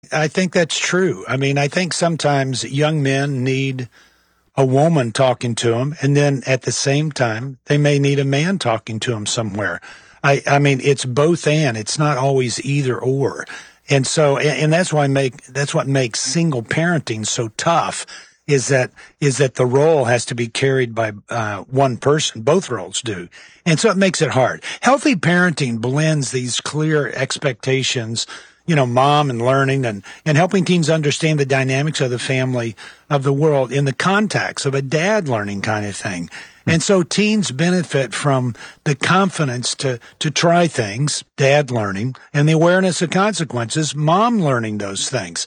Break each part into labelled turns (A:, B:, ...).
A: I think that's true. I mean, I think sometimes young men need a woman talking to them, and then at the same time, they may need a man talking to them somewhere. I mean, it's both and. It's not always either or. And so, and that's what makes single parenting so tough, is that the role has to be carried by one person. Both roles do. And so it makes it hard. Healthy parenting blends these clear expectations, mom and learning and helping teens understand the dynamics of the family, of the world in the context of a dad learning kind of thing. And so teens benefit from the confidence to try things, dad learning, and the awareness of consequences, mom learning those things.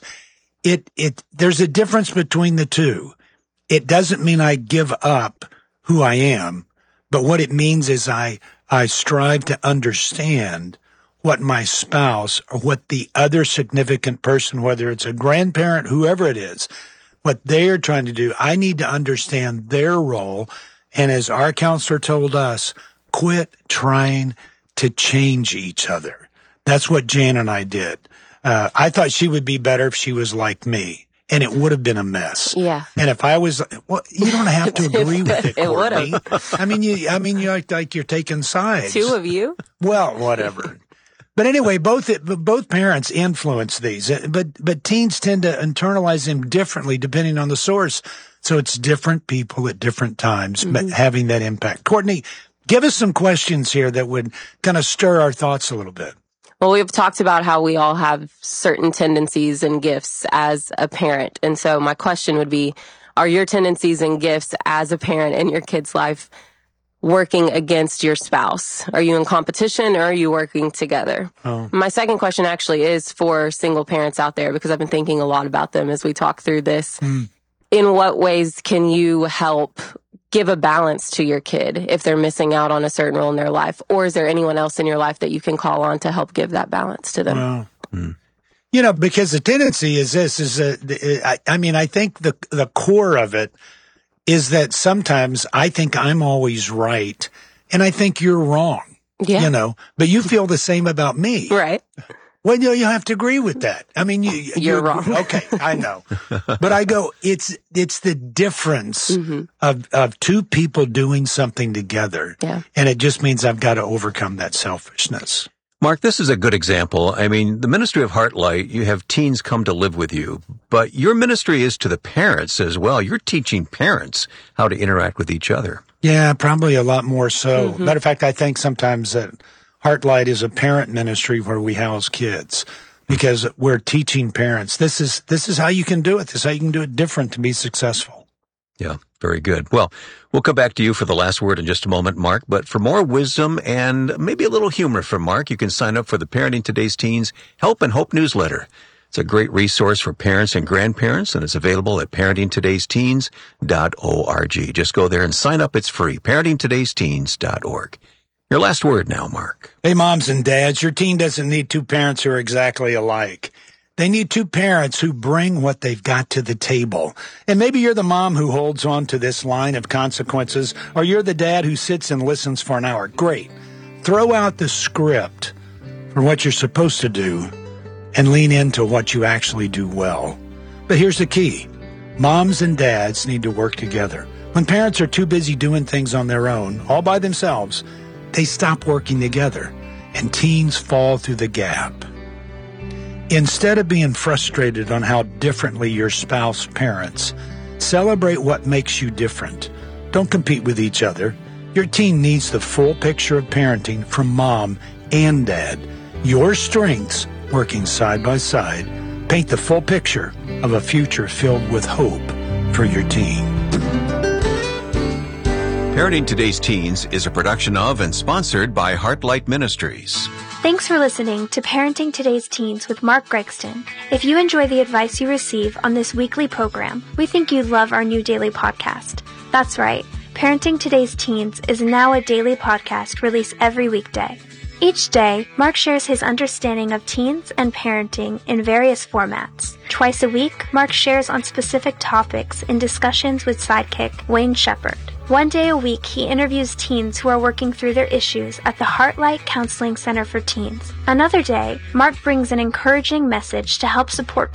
A: There's a difference between the two. It doesn't mean I give up who I am, but what it means is I strive to understand what my spouse or what the other significant person, whether it's a grandparent, whoever it is, what they're trying to do. I need to understand their role. And as our counselor told us, quit trying to change each other. That's what Jan and I did. I thought she would be better if she was like me, and it would have been a mess.
B: Yeah.
A: And if I was, well, you don't have to agree with it, Courtney.
B: It would have.
A: I mean, you act like you're taking sides.
B: Two of you?
A: Well, whatever. But anyway, both parents influence these, but teens tend to internalize them differently depending on the source. So it's different people at different times having that impact. Courtney, give us some questions here that would kind of stir our thoughts a little bit.
B: Well, we've talked about how we all have certain tendencies and gifts as a parent. And so my question would be, are your tendencies and gifts as a parent in your kid's life working against your spouse? Are you in competition or are you working together? Oh. My second question actually is for single parents out there, because I've been thinking a lot about them as we talk through this. In what ways can you help give a balance to your kid if they're missing out on a certain role in their life? Or is there anyone else in your life that you can call on to help give that balance to them?
A: Well, because the tendency is this, I think the core of it is that sometimes I think I'm always right and I think you're wrong, but you feel the same about me.
B: Right.
A: Well, you have to agree with that. I mean,
B: you're wrong.
A: Okay, I know. But I go, it's the difference of two people doing something together.
B: Yeah.
A: And it just means I've got to overcome that selfishness.
C: Mark, this is a good example. I mean, the ministry of Heartlight, you have teens come to live with you, but your ministry is to the parents as well. You're teaching parents how to interact with each other.
A: Yeah, probably a lot more so. Matter of fact, I think sometimes that Heartlight is a parent ministry where we house kids because we're teaching parents. This is how you can do it. This is how you can do it different to be successful.
C: Yeah, very good. Well, we'll come back to you for the last word in just a moment, Mark. But for more wisdom and maybe a little humor from Mark, you can sign up for the Parenting Today's Teens Help and Hope newsletter. It's a great resource for parents and grandparents, and it's available at parentingtodaysteens.org. Just go there and sign up. It's free. parentingtodaysteens.org. Your last word now, Mark.
A: Hey, moms and dads, your teen doesn't need two parents who are exactly alike. They need two parents who bring what they've got to the table. And maybe you're the mom who holds on to this line of consequences, or you're the dad who sits and listens for an hour. Great. Throw out the script for what you're supposed to do and lean into what you actually do well. But here's the key. Moms and dads need to work together. When parents are too busy doing things on their own, all by themselves, they stop working together, and teens fall through the gap. Instead of being frustrated on how differently your spouse parents, celebrate what makes you different. Don't compete with each other. Your teen needs the full picture of parenting from mom and dad. Your strengths, working side by side, paint the full picture of a future filled with hope for your teen.
C: Parenting Today's Teens is a production of and sponsored by Heartlight Ministries.
D: Thanks for listening to Parenting Today's Teens with Mark Gregston. If you enjoy the advice you receive on this weekly program, we think you'd love our new daily podcast. That's right, Parenting Today's Teens is now a daily podcast released every weekday. Each day, Mark shares his understanding of teens and parenting in various formats. Twice a week, Mark shares on specific topics in discussions with sidekick Wayne Shepherd. One day a week, he interviews teens who are working through their issues at the Heartlight Counseling Center for Teens. Another day, Mark brings an encouraging message to help support